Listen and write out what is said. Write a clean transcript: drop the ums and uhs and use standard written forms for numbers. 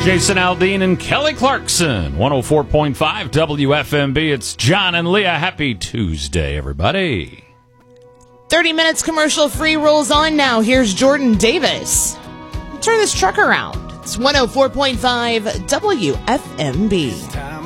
Jason Aldean and Kelly Clarkson, 104.5 WFMB. It's John and Leah. Happy Tuesday, everybody. 30 minutes commercial-free rolls on now. Here's Jordan Davis. Turn this truck around. It's 104.5 WFMB.